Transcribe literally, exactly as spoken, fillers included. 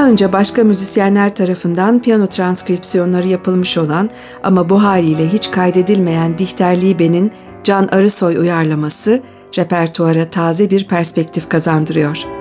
Daha önce başka müzisyenler tarafından piyano transkripsiyonları yapılmış olan ama bu haliyle hiç kaydedilmeyen Dihter Liebe'nin Can Arısoy uyarlaması repertuara taze bir perspektif kazandırıyor.